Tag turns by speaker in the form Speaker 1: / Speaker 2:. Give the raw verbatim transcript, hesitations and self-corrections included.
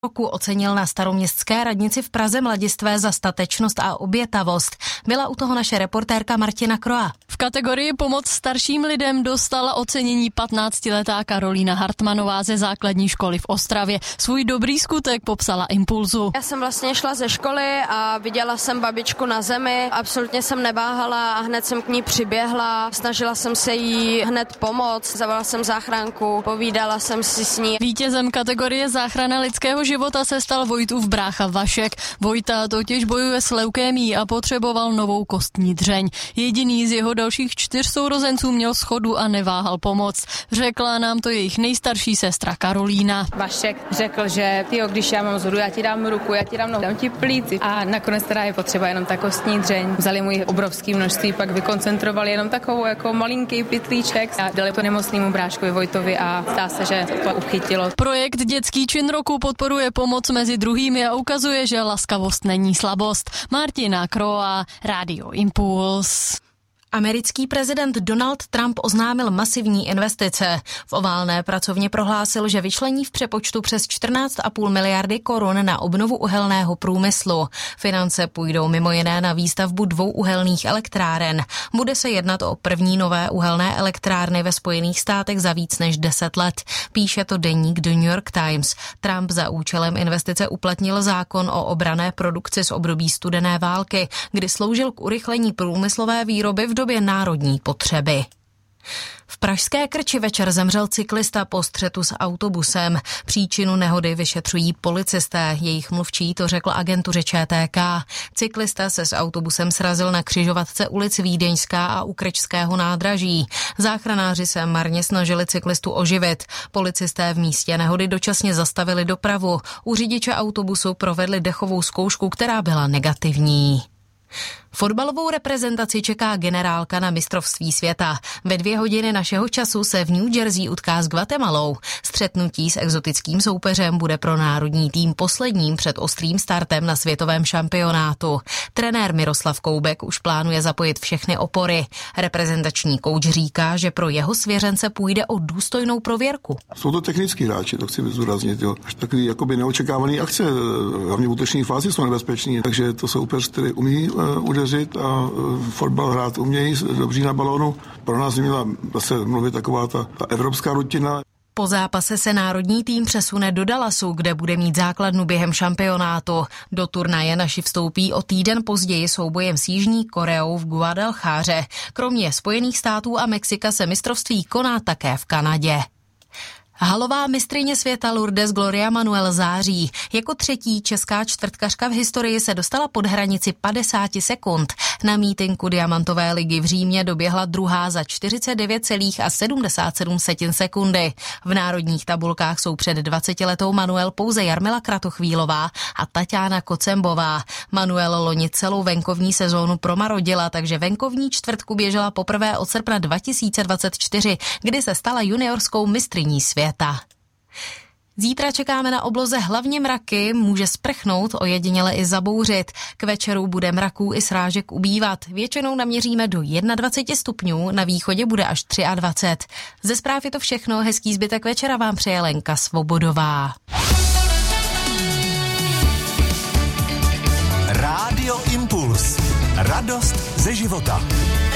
Speaker 1: roku ocenil na Staroměstské radnici v Praze mladistvé za statečnost a obětavost. Byla u toho naše reportérka Martina Kroa.
Speaker 2: V kategorii pomoc starším lidem dostala ocenění patnáctiletá Karolína Hartmanová ze základní školy v Ostravě. Svůj dobrý skutek popsala Impulzu.
Speaker 3: Já jsem vlastně šla ze školy a viděla jsem babičku na zemi. Absolutně jsem neváhala a hned jsem k ní přiběhla. Snažila jsem se jí hned pomoct. Zavolala jsem záchranku, povídala jsem si s ní.
Speaker 2: Vítězem kategorie záchrana lidského života se stal Vojtův brácha Vašek. Vojta totiž bojuje s leukémií a potřeboval novou kostní dřeň. Jediný z jeho dalších čtyř sourozenců měl schodu a neváhal pomoct. Řekla nám to jejich nejstarší sestra Karolína.
Speaker 4: Vašek řekl, že tyjo, když já mám zhodu, já ti dám ruku, já ti dám nohu, dám ti plíci. A nakonec teda je potřeba jenom ta kostní dřeň. Vzali mu jich obrovský množství, pak vykoncentrovali jenom takovou jako malinký pytlíček a dali to nemocnému bráškovi Vojtovi a zdá se, že to uchytilo.
Speaker 2: Projekt Dětský čin roku podporuje pomoc mezi druhými a ukazuje, že laskavost není slabost. Martina Kroa, Rádio Impuls.
Speaker 1: Americký prezident Donald Trump oznámil masivní investice. V oválné pracovně prohlásil, že vyčlení v přepočtu přes čtrnáct a půl miliardy korun na obnovu uhelného průmyslu. Finance půjdou mimo jiné na výstavbu dvou uhelných elektráren. Bude se jednat o první nové uhelné elektrárny ve Spojených státech za víc než deset let. Píše to deník The New York Times. Trump za účelem investice uplatnil zákon o obranné produkci z období studené války, kdy sloužil k urychlení průmyslové výroby v době národní potřeby. V pražské Krči večer zemřel cyklista po střetu s autobusem. Příčinu nehody vyšetřují policisté. Jejich mluvčí to řekl agentuře Č T K. Cyklista se s autobusem srazil na křižovatce ulic Vídeňská a u Krčského nádraží. Záchranáři se marně snažili cyklistu oživit. Policisté v místě nehody dočasně zastavili dopravu. U řidiče autobusu provedli dechovou zkoušku, která byla negativní. Fotbalovou reprezentaci čeká generálka na mistrovství světa. Ve dvě hodiny našeho času se v New Jersey utká s Guatemalou. Střetnutí s exotickým soupeřem bude pro národní tým posledním před ostrým startem na světovém šampionátu. Trenér Miroslav Koubek už plánuje zapojit všechny opory. Reprezentační kouč říká, že pro jeho svěřence půjde o důstojnou prověrku.
Speaker 5: Jsou to technický hráči, to chci zdůraznit. Jo. Až takový jakoby neočekávaný akce, hlavně v útoční fázi jsou nebezpeční, takže to soupeř, který umí uh, udeřit a uh, fotbal hrát umějí, dobří na balónu. Pro nás měla zase mluvit taková ta, ta evropská rutina.
Speaker 1: Po zápase se národní tým přesune do Dallasu, kde bude mít základnu během šampionátu. Do turnaje naši vstoupí o týden později soubojem s Jižní Koreou v Guadaljáře. Kromě Spojených států a Mexika se mistrovství koná také v Kanadě. Halová mistryně světa Lourdes Gloria Manuel září. Jako třetí česká čtvrtkařka v historii se dostala pod hranici padesát sekund. Na mítinku Diamantové ligy v Římě doběhla druhá za čtyřicet devět celá sedmdesát sedm sekundy. V národních tabulkách jsou před dvacetiletou Manuel pouze Jarmila Kratochvílová a Taťána Kocembová. Manuel loni celou venkovní sezónu promarodila, takže venkovní čtvrtku běžela poprvé od srpna dva tisíce dvacet čtyři, kdy se stala juniorskou mistryní světa. Zítra čekáme na obloze hlavně mraky, může sprchnout, ojediněle i zabouřit. K večeru bude mraků i srážek ubývat. Většinou naměříme do dvacet jedna stupňů, na východě bude až dvacet tři. Ze zpráv je to všechno, hezký zbytek večera vám přeje Lenka Svobodová.
Speaker 6: Rádio Impuls. Radost ze života.